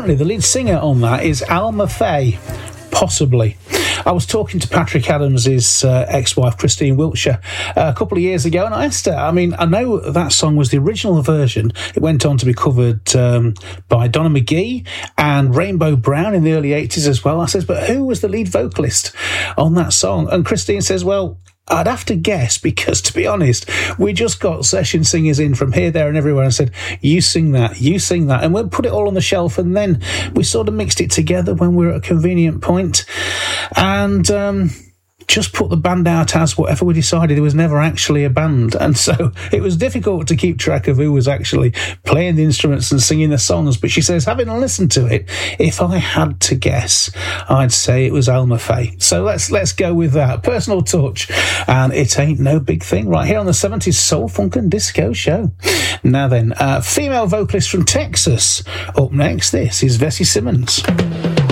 apparently the lead singer on that is Alma Faye. Possibly. I was talking to Patrick Adams' ex-wife, Christine Wiltshire, a couple of years ago, and I asked her, I mean, I know that song was the original version. It went on to be covered by Donna McGee and Rainbow Brown in the early 80s as well. I says, but who was the lead vocalist on that song? And Christine says, well, I'd have to guess, because to be honest, we just got session singers in from here, there and everywhere and said, you sing that, and we'll put it all on the shelf, and then we sort of mixed it together when we were at a convenient point and just put the band out as whatever we decided. It was never actually a band, and so it was difficult to keep track of who was actually playing the instruments and singing the songs. But she says, having listened to it, if I had to guess, I'd say it was Alma Faye. So let's go with that. Personal touch, and It Ain't No Big Thing, right here on the 70s Soul, Funk and Disco Show. Now then, female vocalist from Texas. Up next, this is Vesey Simmons.